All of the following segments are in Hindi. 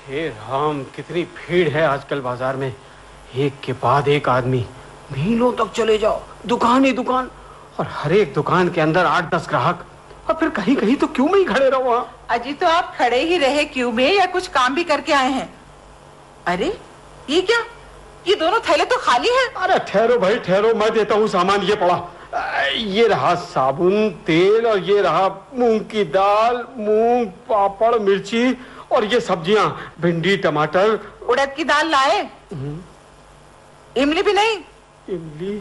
हे राम, कितनी भीड़ है आजकल बाजार में। एक के बाद एक आदमी, मीलों तक चले जाओ, दुकान ही दुकान, और हर एक दुकान के अंदर 8-10 ग्राहक, और फिर कहीं कहीं तो क्यों में ही खड़े रहो। वहाँ अजी तो आप खड़े ही रहे क्यों में, या कुछ काम भी करके आए हैं? अरे ये क्या, ये दोनों थैले तो खाली हैं। अरे ठहरो भाई ठहरो, मैं देता हूँ सामान। ये पड़ा, ये रहा साबुन, तेल, और ये रहा मूंग की दाल, मूंग, पापड़, मिर्ची, और ये सब्जियां, भिंडी, टमाटर। उड़द की दाल लाए? इमली भी नहीं? इमली?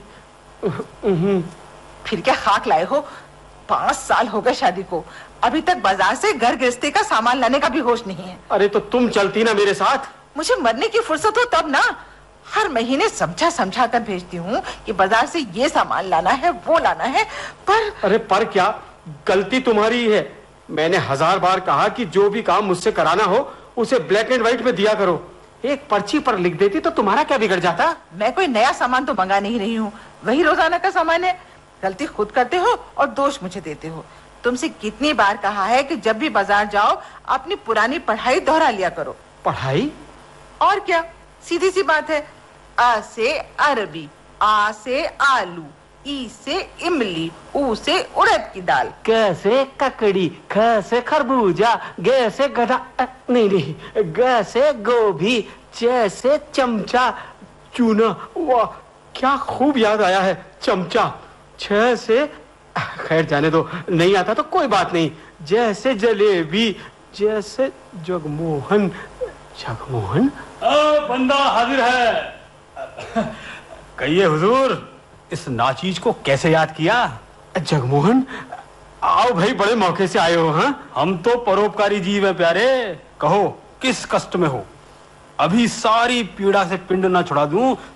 फिर क्या खाक लाए हो? 5 साल हो गए शादी को, अभी तक बाजार से घर गृहस्थी का सामान लाने का भी होश नहीं है। अरे तो तुम चलती ना मेरे साथ। मुझे मरने की फुर्सत हो तब ना। हर महीने समझा समझा कर भेजती हूँ कि बाजार से ये सामान लाना है, वो लाना है, पर अरे पर क्या, गलती तुम्हारी है। मैंने 1000 बार कहा कि जो भी काम मुझसे कराना हो उसे ब्लैक एंड व्हाइट में दिया करो। एक पर्ची पर लिख देती तो तुम्हारा क्या बिगड़ जाता। मैं कोई नया सामान तो मंगा नहीं रही हूँ, वही रोजाना का सामान है। गलती खुद करते हो और दोष मुझे देते हो। तुमसे कितनी बार कहा है कि जब भी बाजार जाओ अपनी पुरानी पढ़ाई दोहरा लिया करो। पढ़ाई? और क्या, सीधी सी बात है। अ से अरबी, आ से आलू, ई से इमली, ऊ से उड़द की दाल, क से ककड़ी, ख से खरबूजा, ग से गधा, नहीं, ग से गोभी, च से चमचा, चूना। वाह क्या खूब याद आया है, चमचा। छ से, खैर जाने दो, नहीं आता तो कोई बात नहीं। जैसे जलेबी, जैसे जगमोहन। जगमोहन? बंदा हाजिर है। कहिए हुजूर, इस नाचीज को कैसे याद किया? जगमोहन, आओ भाई, बड़े मौके से आए हो। हाँ, हम तो परोपकारी जीव है प्यारे। कहो किस कष्ट में हो? अभी सारी पीड़ा से पिंड ना छुड़ा दूं